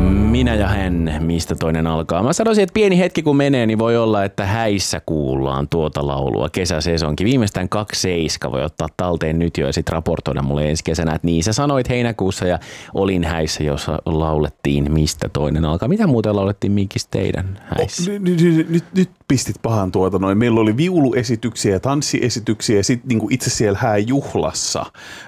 Minä ja hän, mistä toinen alkaa. Mä sanoisin, että pieni hetki kun menee, niin voi olla, että häissä kuullaan tuota laulua. Kesäsesonkin. Viimeistään 2.7 voi ottaa talteen nyt jo ja sitten raportoida mulle ensi kesänä, että niin sä sanoit heinäkuussa ja olin häissä, jossa laulettiin mistä toinen alkaa. Mitä muuten laulettiin Mikis teidän häissä? Nyt pistit pahan Meillä oli viuluesityksiä ja tanssiesityksiä ja sitten niinku itse siellä hääjuhlassa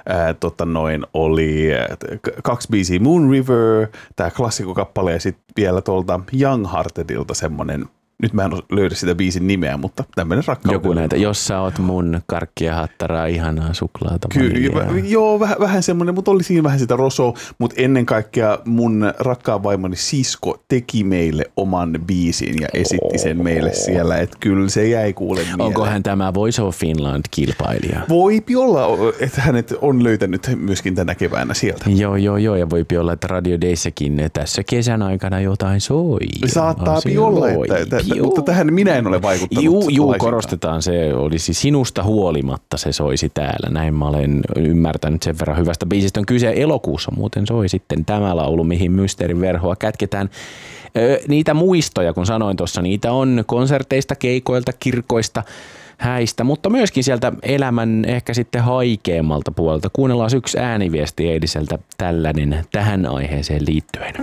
oli 2 biisiä Moon River, tämä klassikokappale ja sitten vielä tuolta Young-Heartedilta semmoinen, nyt mä en löydä sitä biisin nimeä, mutta tämmöinen rakkauden. Joku näitä, jos sä oot mun karkkia hattaraa, ihanaa suklaata. Joo, vähän semmoinen, mutta oli siinä vähän sitä rosoa, mutta ennen kaikkea mun rakkaan vaimoni sisko teki meille oman biisin ja esitti sen meille siellä, että kyllä se jäi kuule mieleen. Onkohan tämä Voice of Finland-kilpailija? Voipi olla, että hänet on löytänyt myöskin tänä keväänä sieltä. Joo, ja voipi olla, että Radio Dayssäkin tässä kesän aikana jotain soi. Saattaapi olla, mutta tähän minä en ole vaikuttanut. Juu, korostetaan. Se olisi sinusta huolimatta se soisi täällä. Näin mä olen ymmärtänyt sen verran hyvästä biisistä. On kyse elokuussa, muuten soi sitten tämä laulu, mihin Mysteerin verhoa kätketään. Niitä muistoja, kun sanoin tuossa, niitä on konserteista, keikoilta, kirkoista, häistä, mutta myöskin sieltä elämän ehkä sitten haikeammalta puolelta. Kuunnellaan yksi ääniviesti eiliseltä tällainen tähän aiheeseen liittyen.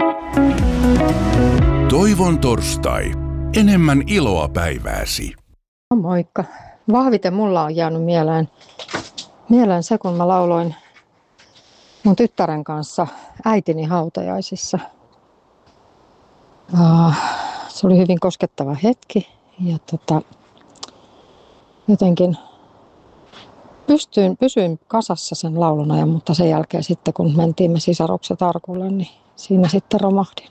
Toivon torstai. Enemmän iloa päivääsi. No moikka. Vahviten mulla on jäänyt mieleen se, kun mä lauloin mun tyttären kanssa äitini hautajaisissa. Se oli hyvin koskettava hetki ja jotenkin pysyin kasassa sen laulun ajan, mutta sen jälkeen sitten kun mentiin me sisarukset arkulle, niin siinä sitten romahdin.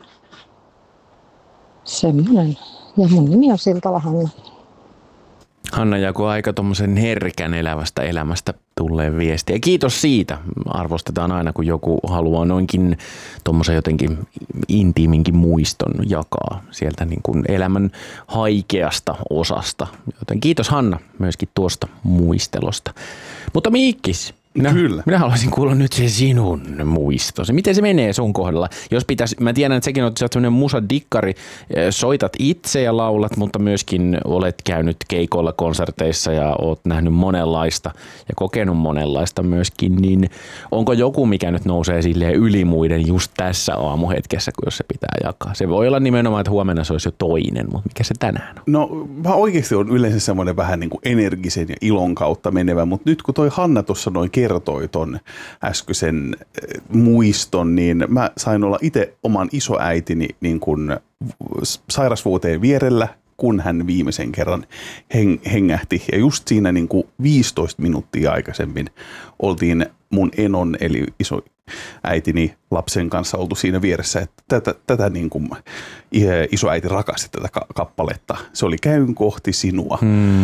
Semmoinen. Ja mun nimi on Siltala Hanna. Hanna jakoi aika tommosen herkän elävästä elämästä tulleen viestiä. Kiitos siitä. Arvostetaan aina, kun joku haluaa noinkin tommosen jotenkin intiiminkin muiston jakaa sieltä niin kuin elämän haikeasta osasta. Joten kiitos Hanna myöskin tuosta muistelosta. Mutta Miikkis, minä haluaisin kuulla nyt se sinun muistosi. Miten se menee sun kohdalla? Jos pitäisi, mä tiedän, että säkin olet sellainen musadikkari, soitat itse ja laulat, mutta myöskin olet käynyt keikoilla, konserteissa ja oot nähnyt monenlaista ja kokenut monenlaista myöskin, niin onko joku, mikä nyt nousee silleen yli muiden just tässä aamuhetkessä, kun jos se pitää jakaa? Se voi olla nimenomaan, että huomenna se olisi jo toinen, mutta mikä se tänään on? No mä oikeasti on yleensä semmoinen vähän niin kuin energisen ja ilon kautta menevä, mutta nyt kun toi Hanna tuossa noin kertoi ton äskeisen muiston, niin mä sain olla itse oman isoäitini niin kuin sairasvuoteen vierellä, kun hän viimeisen kerran hengähti. Ja just siinä niin kuin 15 minuuttia aikaisemmin oltiin mun enon eli isoäitini lapsen kanssa oltu siinä vieressä. Että tätä niin kuin isoäiti rakasti tätä kappaletta. Se oli Käyn kohti sinua.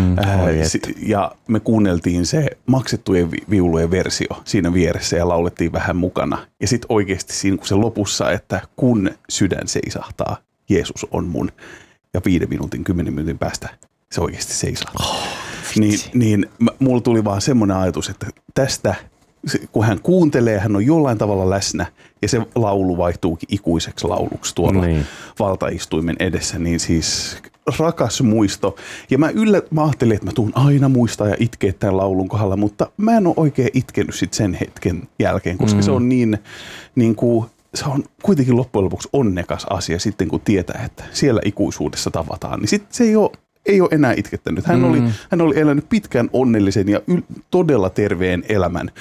Ja me kuunneltiin se maksettujen viulujen versio siinä vieressä ja laulettiin vähän mukana. Ja sitten oikeasti siinä kun se lopussa, että kun sydän seisahtaa, Jeesus on mun. Ja 5 minuutin, 10 minuutin päästä se oikeasti seisahtaa. Niin mulla tuli vaan semmoinen ajatus, että tästä, kun hän kuuntelee, hän on jollain tavalla läsnä ja se laulu vaihtuukin ikuiseksi lauluksi tuolla valtaistuimen edessä, niin siis rakas muisto. Ja mä ajattelin, että mä tuun aina muistaa ja itkeä tämän laulun kohdalla, mutta mä en ole oikein itkenyt sit sen hetken jälkeen, koska se on niin kuin se on kuitenkin loppujen lopuksi onnekas asia sitten, kun tietää, että siellä ikuisuudessa tavataan. Niin sitten se ei ole enää itkettänyt. Hän oli elänyt pitkän onnellisen ja todella terveen elämän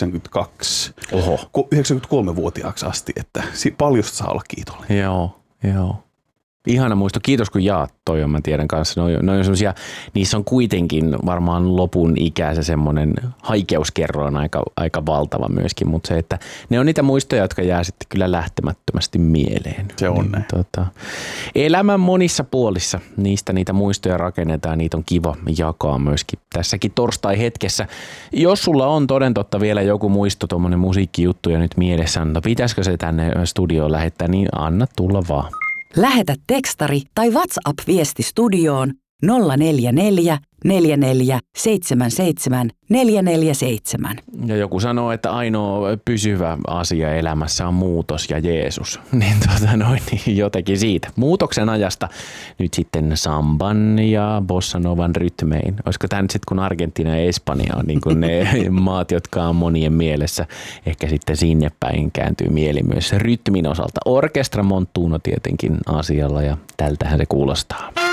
93-vuotiaaksi asti, että paljosta saa olla kiitollinen. Joo. Ihana muisto. Kiitos kun jaat toi, mä tiedän kanssa. Ne on semmosia, niissä on kuitenkin varmaan lopun ikä se semmoinen haikeuskerro on aika valtava myöskin, mutta se, että ne on niitä muistoja, jotka jää sitten kyllä lähtemättömästi mieleen. Se on näin. Elämän monissa puolissa niistä niitä muistoja rakennetaan, niitä on kiva jakaa myöskin tässäkin torstai-hetkessä. Jos sulla on toden totta vielä joku muisto, tuommoinen musiikkijuttu ja nyt mielessä, no pitäisikö se tänne studioon lähettää, niin anna tulla vaan. Lähetä tekstari tai WhatsApp-viesti studioon 044 44 77 447. Ja joku sanoo, että ainoa pysyvä asia elämässä on muutos ja Jeesus. Niin jotenkin siitä. Muutoksen ajasta nyt sitten samban ja bossanovan rytmein. Olisiko tämä nyt sitten, kun Argentiina ja Espanja on niin kuin ne maat, jotka on monien mielessä. Ehkä sitten sinne päin kääntyy mieli myös rytmin osalta. Orkestra Montuno tietenkin asialla ja tältähän se kuulostaa.